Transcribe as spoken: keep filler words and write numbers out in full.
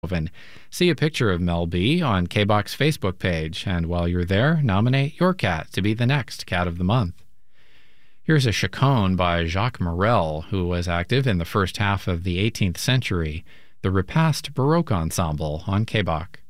Beethoven. See a picture of Mel B on K B O C's Facebook page, and while you're there, nominate your cat to be the next Cat of the Month. Here's a chaconne by Jacques Morel, who was active in the first half of the eighteenth century, the Repast Baroque Ensemble on K B O C.